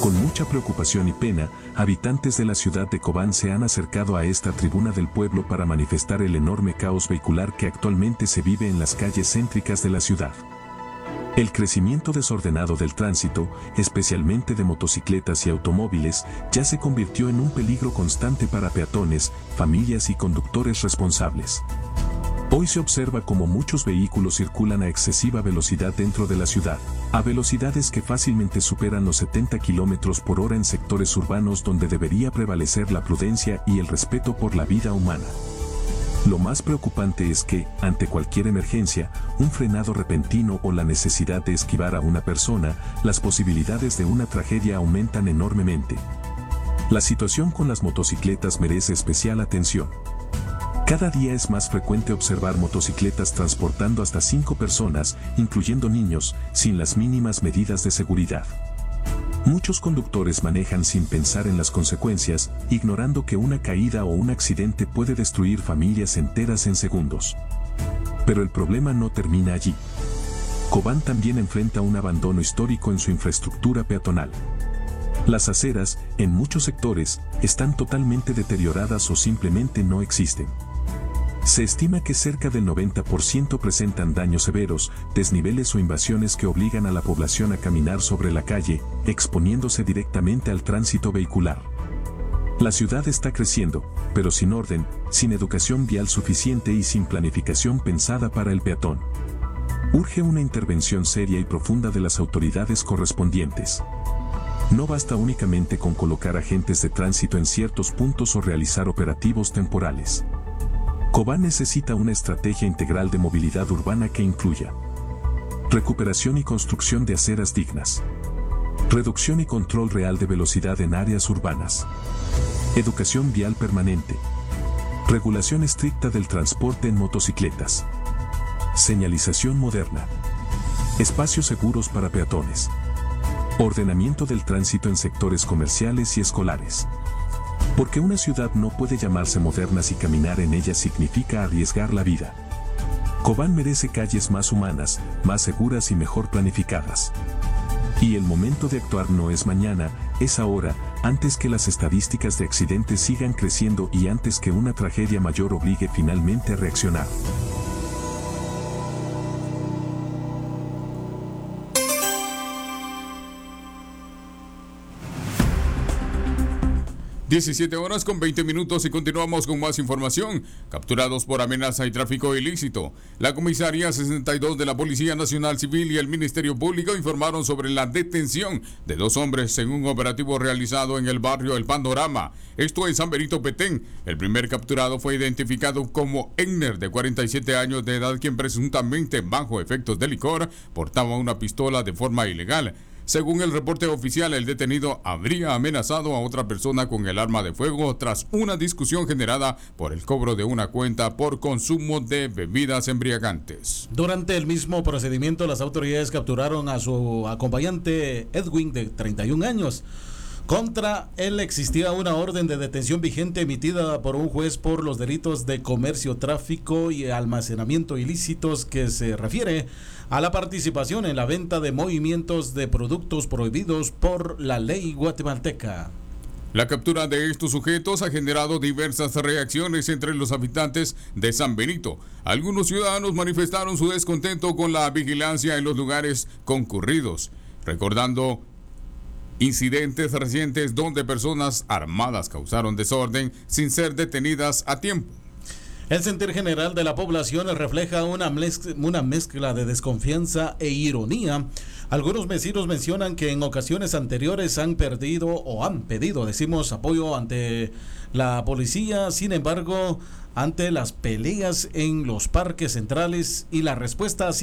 Con mucha preocupación y pena, habitantes de la ciudad de Cobán se han acercado a esta tribuna del pueblo para manifestar el enorme caos vehicular que actualmente se vive en las calles céntricas de la ciudad. El crecimiento desordenado del tránsito, especialmente de motocicletas y automóviles, ya se convirtió en un peligro constante para peatones, familias y conductores responsables. Hoy se observa cómo muchos vehículos circulan a excesiva velocidad dentro de la ciudad, a velocidades que fácilmente superan los 70 km por hora en sectores urbanos donde debería prevalecer la prudencia y el respeto por la vida humana. Lo más preocupante es que, ante cualquier emergencia, un frenado repentino o la necesidad de esquivar a una persona, las posibilidades de una tragedia aumentan enormemente. La situación con las motocicletas merece especial atención. Cada día es más frecuente observar motocicletas transportando hasta 5 personas, incluyendo niños, sin las mínimas medidas de seguridad. Muchos conductores manejan sin pensar en las consecuencias, ignorando que una caída o un accidente puede destruir familias enteras en segundos. Pero el problema no termina allí. Cobán también enfrenta un abandono histórico en su infraestructura peatonal. Las aceras, en muchos sectores, están totalmente deterioradas o simplemente no existen. Se estima que cerca del 90% presentan daños severos, desniveles o invasiones que obligan a la población a caminar sobre la calle, exponiéndose directamente al tránsito vehicular. La ciudad está creciendo, pero sin orden, sin educación vial suficiente y sin planificación pensada para el peatón. Urge una intervención seria y profunda de las autoridades correspondientes. No basta únicamente con colocar agentes de tránsito en ciertos puntos o realizar operativos temporales. Cobán necesita una estrategia integral de movilidad urbana que incluya recuperación y construcción de aceras dignas, reducción y control real de velocidad en áreas urbanas, educación vial permanente, regulación estricta del transporte en motocicletas, señalización moderna, espacios seguros para peatones, ordenamiento del tránsito en sectores comerciales y escolares. Porque una ciudad no puede llamarse moderna si caminar en ella significa arriesgar la vida. Cobán merece calles más humanas, más seguras y mejor planificadas. Y el momento de actuar no es mañana, es ahora, antes que las estadísticas de accidentes sigan creciendo y antes que una tragedia mayor obligue finalmente a reaccionar. (17:20) y continuamos con más información. Capturados por amenaza y tráfico ilícito. La Comisaría 62 de la Policía Nacional Civil y el Ministerio Público informaron sobre la detención de 2 hombres en un operativo realizado en el barrio El Panorama. Esto en San Benito, Petén. El primer capturado fue identificado como Egner, de 47 años de edad, quien presuntamente, bajo efectos de licor, portaba una pistola de forma ilegal. Según el reporte oficial, el detenido habría amenazado a otra persona con el arma de fuego tras una discusión generada por el cobro de una cuenta por consumo de bebidas embriagantes. Durante el mismo procedimiento, las autoridades capturaron a su acompañante Edwin, de 31 años. Contra él existía una orden de detención vigente emitida por un juez por los delitos de comercio, tráfico y almacenamiento ilícitos, que se refiere a la participación en la venta de movimientos de productos prohibidos por la ley guatemalteca. La captura de estos sujetos ha generado diversas reacciones entre los habitantes de San Benito. Algunos ciudadanos manifestaron su descontento con la vigilancia en los lugares concurridos, recordando incidentes recientes donde personas armadas causaron desorden sin ser detenidas a tiempo. El sentir general de la población refleja una mezcla de desconfianza e ironía. Algunos vecinos mencionan que en ocasiones anteriores han pedido apoyo ante la policía. Sin embargo, ante las peleas en los parques centrales y la respuesta